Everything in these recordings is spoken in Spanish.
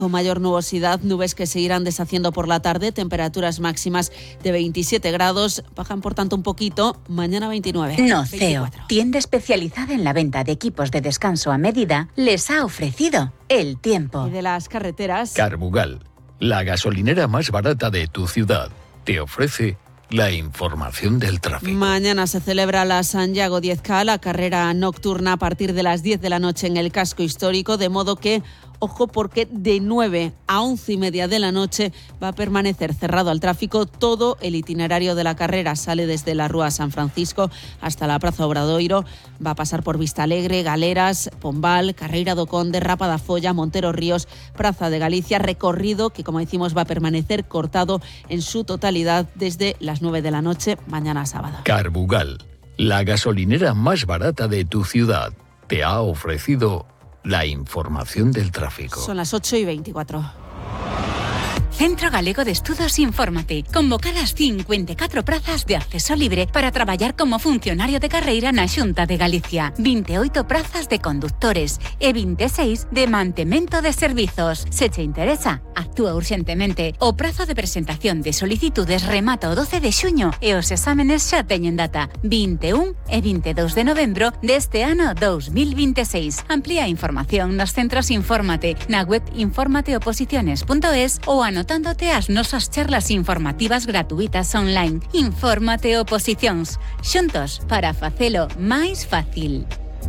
Con mayor nubosidad, nubes que se irán deshaciendo por la tarde, temperaturas máximas de 27 grados, bajan por tanto un poquito, mañana 29. Noceo, tienda especializada en la venta de equipos de descanso a medida, les ha ofrecido el tiempo. Y de las carreteras... Carbugal, la gasolinera más barata de tu ciudad, te ofrece la información del tráfico. Mañana se celebra la Santiago 10K, la carrera nocturna a partir de las 10 de la noche en el casco histórico, de modo que, ojo, porque de 9 a 11:30 de la noche va a permanecer cerrado al tráfico todo el itinerario de la carrera. Sale desde la Rúa San Francisco hasta la Praza Obradoiro, va a pasar por Vista Alegre, Galeras, Pombal, Carreira do Conde, Rapa da Folla, Montero Ríos, Praza de Galicia, recorrido que, como decimos, va a permanecer cortado en su totalidad desde las 9 de la noche mañana sábado. Carbugal, la gasolinera más barata de tu ciudad, te ha ofrecido la información del tráfico. Son las 8:24. Centro Galego de Estudos Infórmate. Convocadas 54 prazas de acceso libre para traballar como funcionario de carreira na Xunta de Galicia. 28 prazas de conductores e 26 de mantemento de servizos. Se che interesa, actúa urxentemente. O prazo de presentación de solicitudes remata o 12 de xuño e os exámenes xa teñen data 21 e 22 de novembro deste ano 2026. Amplía información nos centros Infórmate, na web informateoposiciones.es ou anotándote as nosas charlas informativas gratuitas online. Infórmate Oposicións. Xuntos para facelo máis fácil.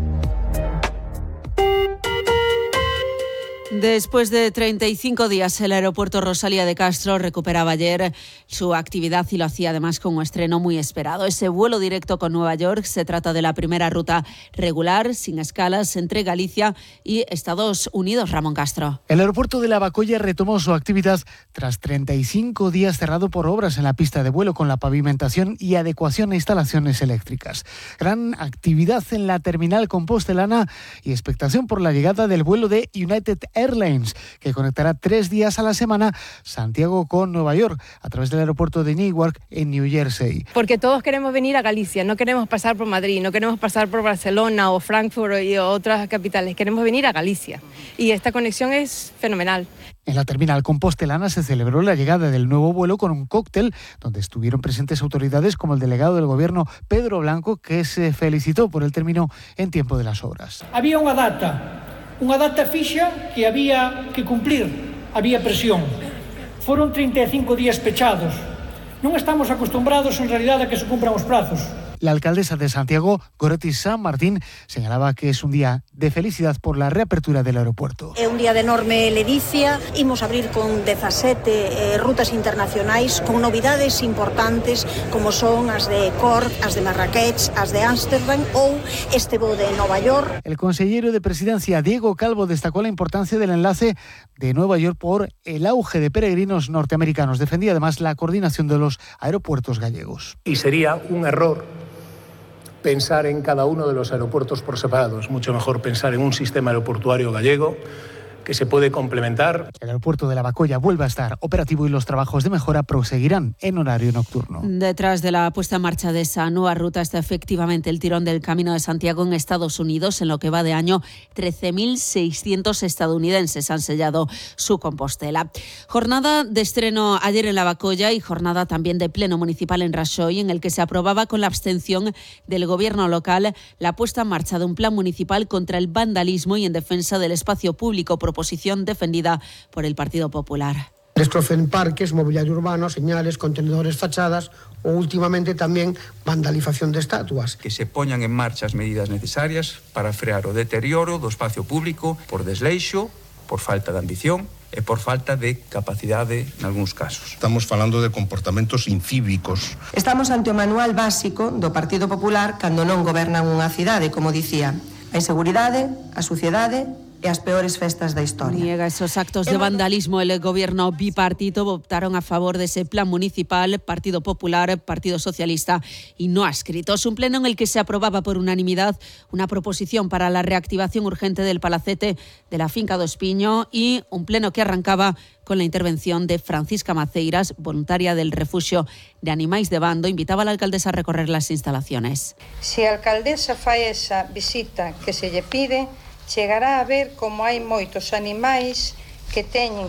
Después de 35 días, el aeropuerto Rosalía de Castro recuperaba ayer su actividad y lo hacía además con un estreno muy esperado. Ese vuelo directo con Nueva York se trata de la primera ruta regular, sin escalas, entre Galicia y Estados Unidos. Ramón Castro. El aeropuerto de Lavacolla retomó su actividad tras 35 días cerrado por obras en la pista de vuelo con la pavimentación y adecuación a instalaciones eléctricas. Gran actividad en la terminal compostelana y expectación por la llegada del vuelo de United Airlines, que conectará 3 días a la semana Santiago con Nueva York a través del aeropuerto de Newark en New Jersey. Porque todos queremos venir a Galicia, no queremos pasar por Madrid, no queremos pasar por Barcelona o Frankfurt y otras capitales, queremos venir a Galicia y esta conexión es fenomenal. En la terminal compostelana se celebró la llegada del nuevo vuelo con un cóctel donde estuvieron presentes autoridades como el delegado del gobierno Pedro Blanco, que se felicitó por el término en tiempo de las obras. Había unha data fixa que había que cumplir, había presión. Foron 35 días pechados. Non estamos acostumbrados en realidade a que se cumpran os prazos. La alcaldesa de Santiago, Goretti San Martín, señalaba que es un día de felicidad por la reapertura del aeropuerto. É un día de enorme ledicia, imos abrir con 17 rutas internacionais con novidades importantes como son as de Cork, as de Marrakech, as de Ámsterdam ou este voo de Nova York. El consejero de Presidencia, Diego Calvo, destacó la importancia del enlace de Nueva York por el auge de peregrinos norteamericanos. Defendía además la coordinación de los aeropuertos gallegos. Y sería un error pensar en cada uno de los aeropuertos por separado. Es mucho mejor pensar en un sistema aeroportuario gallego que se puede complementar. El aeropuerto de Lavacolla vuelve a estar operativo y los trabajos de mejora proseguirán en horario nocturno. Detrás de la puesta en marcha de esa nueva ruta está efectivamente el tirón del Camino de Santiago en Estados Unidos. En lo que va de año, 13.600 estadounidenses han sellado su Compostela. Jornada de estreno ayer en Lavacolla y jornada también de pleno municipal en Raxoi, en el que se aprobaba con la abstención del gobierno local la puesta en marcha de un plan municipal contra el vandalismo y en defensa del espacio público, proposición defendida por el Partido Popular. Destrocen parques, mobiliario urbano, señales, contenedores, fachadas o últimamente tamén vandalización de estatuas. Que se poñan en marcha as medidas necesarias para frear o deterioro do espacio público por desleixo, por falta de ambición e por falta de capacidade nalgúns casos. Estamos falando de comportamentos incívicos. Estamos ante o manual básico do Partido Popular cando non gobernan unha cidade, como dicía. A inseguridade, a suciedade e as peores festas da historia. Niega esos actos de vandalismo. El gobierno bipartito votaron a favor de ese plan municipal, Partido Popular, Partido Socialista y no adscritos. Un pleno en el que se aprobaba por unanimidad una proposición para la reactivación urgente del palacete de la finca do Espiño y un pleno que arrancaba con la intervención de Francisca Maceiras, voluntaria del refugio de animais de Bando. Invitaba a la alcaldesa a recorrer las instalaciones. Si a alcaldesa fai esa visita que se lle pide, chegará a ver como hai moitos animais que teñen